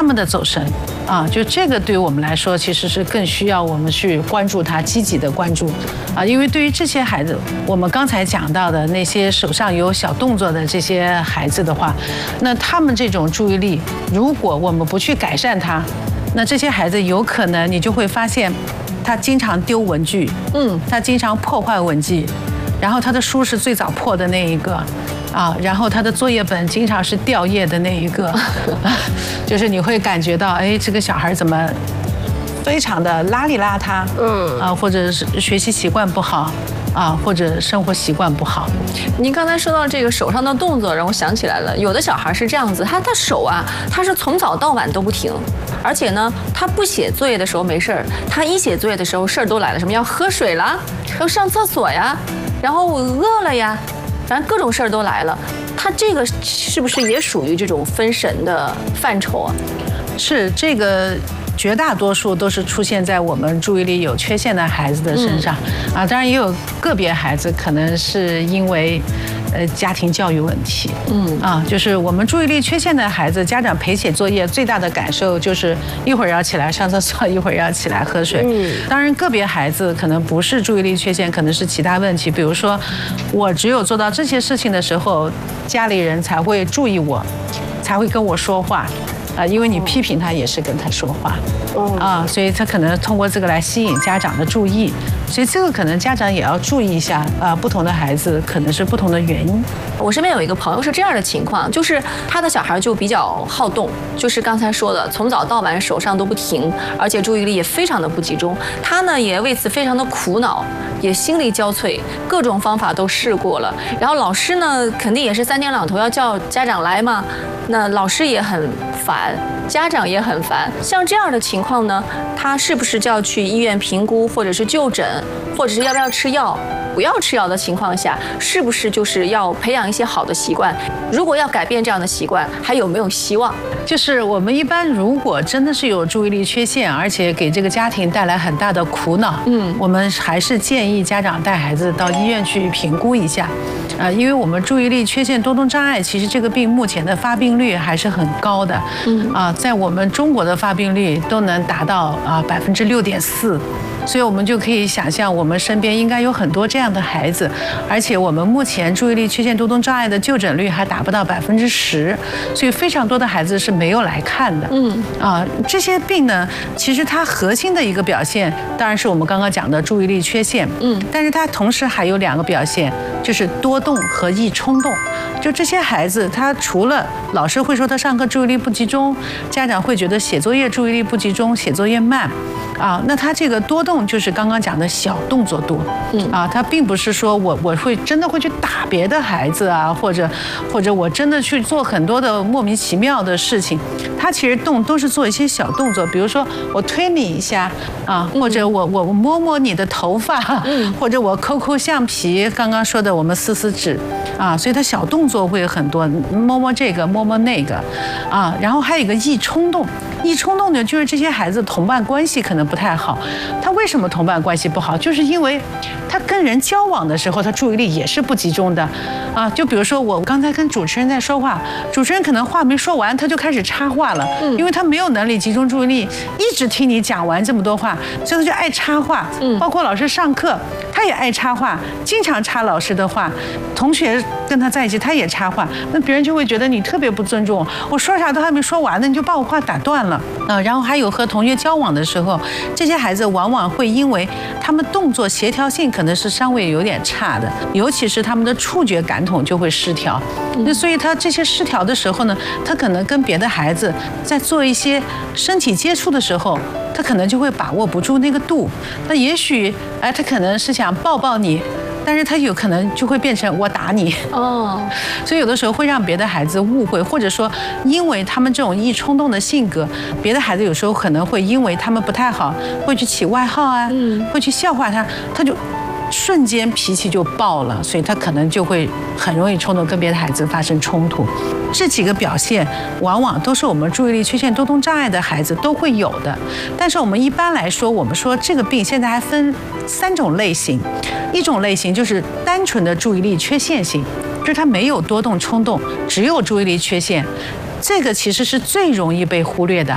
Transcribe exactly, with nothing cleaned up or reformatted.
么的走神啊，就这个对于我们来说，其实是更需要我们去关注他，积极的关注啊，因为对于这些孩子，我们刚才讲到的那些手上有小动作的这些孩子的话，那他们这种注意力，如果我们不去改善它，那这些孩子有可能你就会发现，他经常丢文具，嗯，他经常破坏文具，然后他的书是最早破的那一个。啊，然后他的作业本经常是掉页的那一个，就是你会感觉到，哎，这个小孩怎么非常的邋里邋遢，嗯，啊，或者是学习习惯不好，啊，或者生活习惯不好。 您刚才说到这个手上的动作，让我想起来了，有的小孩是这样子，他他手啊，他是从早到晚都不停，而且呢，他不写作业的时候没事儿，他一写作业的时候事儿都来了，什么要喝水啦，要上厕所呀，然后我饿了呀。反正各种事儿都来了，他这个是不是也属于这种分神的范畴啊？ 是，这个绝大多数都是出现在我们注意力有缺陷的孩子的身上、嗯、啊，当然也有个别孩子可能是因为呃家庭教育问题，嗯啊，就是我们注意力缺陷的孩子，家长陪写作业最大的感受就是一会儿要起来上厕所，一会儿要起来喝水。嗯，当然个别孩子可能不是注意力缺陷，可能是其他问题，比如说我只有做到这些事情的时候，家里人才会注意我，才会跟我说话。啊，因为你批评他也是跟他说话，啊，所以他可能通过这个来吸引家长的注意，所以这个可能家长也要注意一下，啊，不同的孩子可能是不同的原因。 我身边有一个朋友是这样的情况，就是他的小孩就比较好动，就是刚才说的，从早到晚手上都不停，而且注意力也非常的不集中。他呢也为此非常的苦恼，也心力交瘁，各种方法都试过了。然后老师呢肯定也是三天两头要叫家长来嘛，那老师也很烦，家长也很烦。像这样的情况呢，他是不是就要去医院评估，或者是就诊，或者是要不要吃药？不要吃药的情况下，是不是就是要培养一些好的习惯？如果要改变这样的习惯，还有没有希望？ 就是我们一般如果真的是有注意力缺陷，而且给这个家庭带来很大的苦恼，嗯，我们还是建议家长带孩子到医院去评估一下。呃，因为我们注意力缺陷多动障碍，其实这个病目前的发病率还是很高的，嗯啊，在我们中国的发病率都能达到啊百分之六点四。所以我们就可以想象，我们身边应该有很多这样的孩子，而且我们目前注意力缺陷多动障碍的就诊率还达不到百分之十，所以非常多的孩子是没有来看的。嗯啊，这些病呢，其实它核心的一个表现，当然是我们刚刚讲的注意力缺陷。嗯，但是它同时还有两个表现，就是多动和易冲动。就这些孩子，他除了老师会说他上课注意力不集中，家长会觉得写作业注意力不集中，写作业慢。啊，那他这个多动就是刚刚讲的小动作多，嗯啊，他并不是说我我会真的会去打别的孩子啊，或者或者我真的去做很多的莫名其妙的事情，他其实动都是做一些小动作，比如说我推你一下啊，或者我我我摸摸你的头发，嗯，或者我抠抠橡皮，刚刚说的我们撕撕纸啊，所以他小动作会很多，摸摸这个摸摸那个啊，然后还有一个易冲动。易冲动呢，就是这些孩子同伴关系可能不太好。他为什么同伴关系不好？就是因为他跟人交往的时候，他注意力也是不集中的啊。就比如说我刚才跟主持人在说话，主持人可能话没说完，他就开始插话了，因为他没有能力集中注意力，一直听你讲完这么多话，所以他就爱插话。嗯，包括老师上课，他也爱插话，经常插老师的话。同学跟他在一起，他也插话，那别人就会觉得你特别不尊重我，我说啥都还没说完呢，你就把我话打断了。呃，然后还有和同学交往的时候，这些孩子往往会因为他们动作协调性可能是稍微有点差的，尤其是他们的触觉感统就会失调。那所以他这些失调的时候呢，他可能跟别的孩子在做一些身体接触的时候，他可能就会把握不住那个度。那也许哎，他可能是想抱抱你。但是他有可能就会变成我打你哦，所以有的时候会让别的孩子误会，或者说因为他们这种易冲动的性格，别的孩子有时候可能会因为他们不太好，会去起外号啊，嗯，会去笑话他，他就瞬间脾气就爆了，所以他可能就会很容易冲动，跟别的孩子发生冲突。这几个表现往往都是我们注意力缺陷多动障碍的孩子都会有的。但是我们一般来说，我们说这个病现在还分三种类型，一种类型就是单纯的注意力缺陷型，就是他没有多动冲动，只有注意力缺陷。这个其实是最容易被忽略的，